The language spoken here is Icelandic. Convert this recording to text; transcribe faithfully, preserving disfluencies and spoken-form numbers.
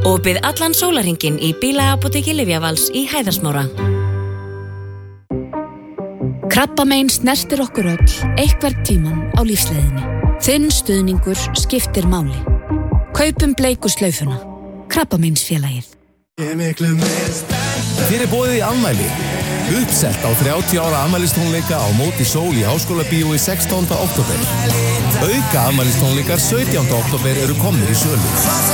Opið allan sólarhringinn í bílaapóteki Lyfjavals í Hæðarsmára. Krabbamein snertir okkur öll einhvern tímann á lífsleiðinni. Þinn stuðningur skiptir máli. Kaupum bleiku slaufuna. Krabbameinsfélagið. Þér er boðið í afmæli. Uppselt á þrjátíu ára afmælistónleika á Móti Sól í Háskólabíói sextánda október. Auka afmælistónleikar sautjánda október eru komnir í sölu.